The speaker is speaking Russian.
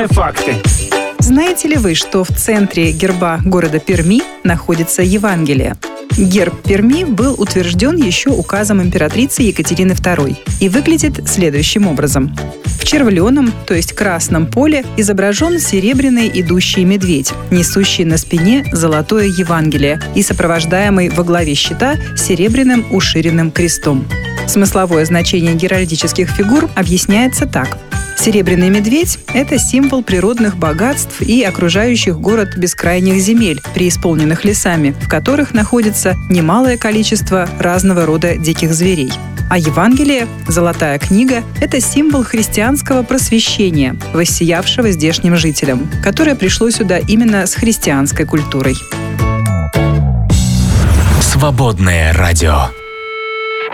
Факты. Знаете ли вы, что в центре герба города Перми находится Евангелие? Герб Перми был утвержден еще указом императрицы Екатерины II и выглядит следующим образом. В червленом, то есть красном поле, изображен серебряный идущий медведь, несущий на спине золотое Евангелие и сопровождаемый во главе щита серебряным уширенным крестом. Смысловое значение геральдических фигур объясняется так. Серебряный медведь – это символ природных богатств и окружающих город бескрайних земель, преисполненных лесами, в которых находится немалое количество разного рода диких зверей. А Евангелие, золотая книга, это символ христианского просвещения, воссиявшего здешним жителям, которое пришло сюда именно с христианской культурой. Свободное радио.